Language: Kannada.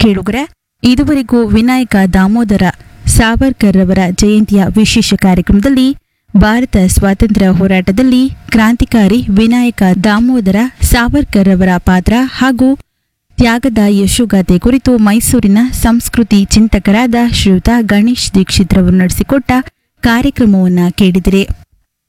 ಕೇಳುಗರೆ, ಇದುವರೆಗೂ ವಿನಾಯಕ ದಾಮೋದರ ಸಾವರ್ಕರ್ ಅವರ ಜಯಂತಿಯ ವಿಶೇಷ ಕಾರ್ಯಕ್ರಮದಲ್ಲಿ ಭಾರತ ಸ್ವಾತಂತ್ರ್ಯ ಹೋರಾಟದಲ್ಲಿ ಕ್ರಾಂತಿಕಾರಿ ವಿನಾಯಕ ದಾಮೋದರ ಸಾವರ್ಕರ್ ಅವರ ಪಾತ್ರ ಹಾಗೂ ತ್ಯಾಗದ ಯಶೋಗಾಥೆ ಕುರಿತು ಮೈಸೂರಿನ ಸಂಸ್ಕೃತಿ ಚಿಂತಕರಾದ ಶ್ರೀಯುತ ಗಣೇಶ್ ದೀಕ್ಷಿತ್ ರವರು ನಡೆಸಿಕೊಟ್ಟ ಕಾರ್ಯಕ್ರಮವನ್ನು ಕೇಳಿದಿರಿ.